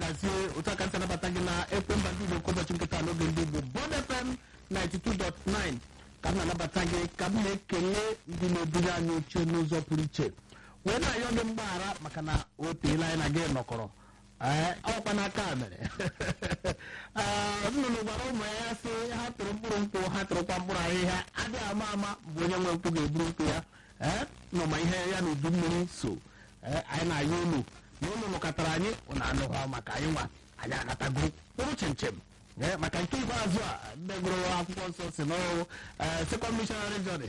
gazie otu aka ntị anabata gị na ekwemba ndị Igbo ụbọchị nkịta n'oge ndị Igbo Bond FM 92.9 ka m na-anabata gị ka m na-ekele ndị na-ebunye anyị oche n'ụzọ pụrụ iche wee na-ayọ gị mgbaghara maka na o teela anyị na gị nọkọrọ ọkwa n'aka mere nnụnụ gwara ụmụ ya sị ha tụrụ mkpụrụ nkwụ ha tụrụkwa mkpụrụ ahịhịa adịghị ama ama mgbe onye nwe nkwụ ga-eburu nkwụ ya nọ ma ihe ya na udu mmiri so anyị na-ayọ unu na ụlọ nọkọtara anyị ụnụ anụghị maka anyị nwa anyị anatago kpụrụ chinchem maka nke ikpeazụ a ndị gụrụ akwụkwọ nsọ si n'ọrụ second missionary journey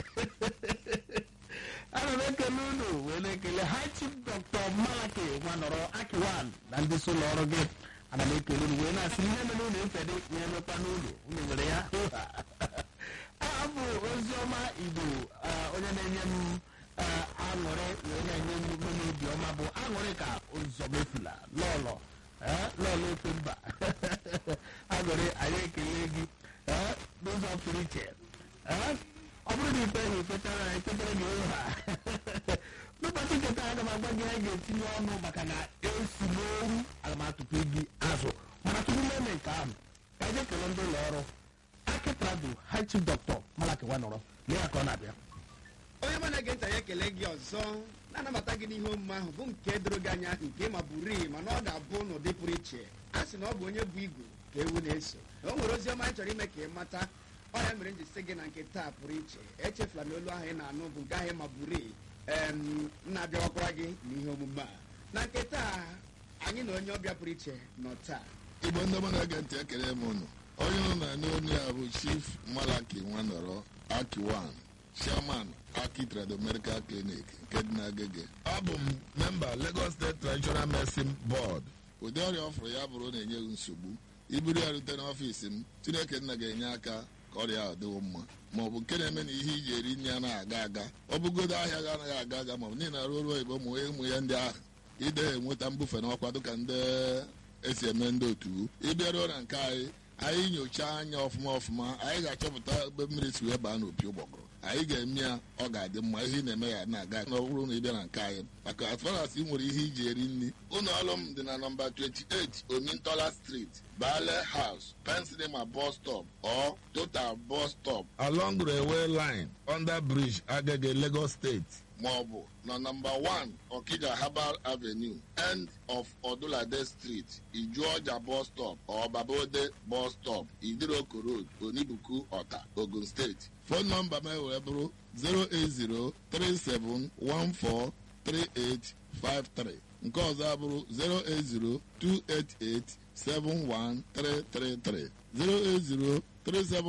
ana m ekele unu wee na-ekele High Chief Dr. Malaki Nwanọrọ Akiwan na ndị so n'ọrụ gị ana m ekele unu wee na-asị ihe mere unu efede ihe mekwa n'ụlọ unu nwere ya aha bụ Oziọma Igbo onye na-enye m aṅụrị wee na-enye m obi ọma bụ aṅụrị ka Ụzọmefula lọlọ ekwemba aṅụrị anyị ekele gị n'ụzọ pụrụ iche ọ bụrụ na ikpeghị ekpetara gị ụha n'ụbọchị nketa aga m agwa gị anyị ga-etinye ọnụ maka na esi n'oru aga m atụpụ gị azụ mana tupu eme nke ahụ ka anyị ekele ndị ụlọ ọrụ Akitrado High Chief Dr. Malaki Nwanọrọ lee ya ka ọ na-abịa onye mana ege ntị ya ekele gị ọzọ na-anabata gị n'ihe omume ahụ bụ nke doro gị anya nke ma bụrii mana ọ ga-abụ n'ụdị pụrụ iche a sị na ọ bụ onye bụ igu ka ewu na-eso na o nwere ozi ọma anyị chọrọ ime ka ị mata ọ ya mere m ji sị gị na nke taa pụrụ iche echefula na olu ahụ ị na-anụ bụ nke ahụ ma bụrii na-abịawakwara gị n'ihe omume a na nke taa anyị na onye ọbịa pụrụ iche nọ taa Igbo ndị ọma na-ege ntị ekele m unu onye unu na-anụ onye a bụ Chief Malaki Nwanọrọ Akiwan Chairman Akitrado Medical Clinic nke dị n'Agege. Abụ m memba Lagos State Traditional Medicine Board. Ụdị ọrịa ọ fụrụ ya bụrụ na-enye nsogbu iburu ya rute n'ọfiisi m Chineke nna ga-enye aka ka ọrịa ahụ dịwo mma ma ọ bụ nke na-eme na ihe iji eri nri anaghị aga aga ọ bụgodo ahịa ga anaghị aga aga ma ọ bụ niile arụ ọrụ oyibo ụmụ ya ndị ahụ ide enweta mbufe n'ọkwa dịka ndị esi eme ndị otu ịbịaruo na nke anyị nyochaa anya ọfụma anyị ga-achọpụta ebe mmiri si wee baa n'opi ụgbọgụrụ anyị ga-eme ya ọ ga-adị mma ihe ị na-eme ya na-aga na ọ bụrụ na ị bịa na nke anyị maka as far as ị nwere ihe iji eri nri ụlọ ọrụ m dị na nọmba 28 Omintola Street Bale House Pensinema bus stop or Total bus stop along railway line under bridge Agege Lagos State ma ọ bụ na nọmba 1 Okija Herbal Avenue end of Odulade Street Ijuọja bus stop or Babode bus stop Idiroko Road Onibuku Ọta Ogun State. Phone number m wee bụrụ 08037143853 nke ọzọ abụrụ 08028871333 08037